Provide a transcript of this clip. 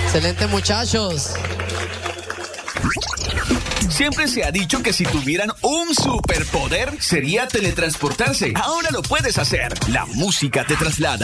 Excelente, muchachos. Siempre se ha dicho que si tuvieran un superpoder sería teletransportarse. Ahora lo puedes hacer. La música te traslada